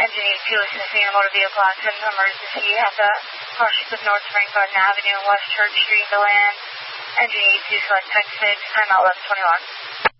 Engine 82 assisting a motor vehicle accident emergency at the crossroads of North Spring Garden Avenue and West Church Street, DeLand. Engine 82, select text 6, timeout 11:21.